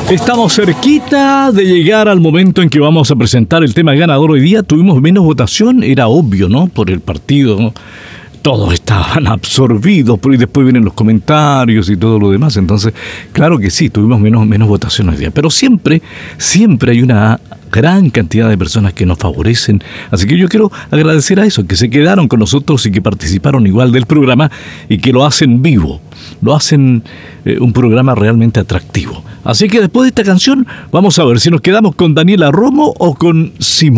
Estamos cerquita de llegar al momento en que vamos a presentar el tema ganador. Hoy día tuvimos menos votación, era obvio, ¿no? Por el partido, ¿no? Todos estaban absorbidos, y después vienen los comentarios y todo lo demás. Entonces, claro que sí, tuvimos menos votación hoy día. Pero siempre hay una gran cantidad de personas que nos favorecen. Así que yo quiero agradecer a eso, que se quedaron con nosotros y que participaron igual del programa y que lo hacen vivo. Lo hacen un programa realmente atractivo. Así que después de esta canción, vamos a ver si nos quedamos con Daniela Romo o con Simón.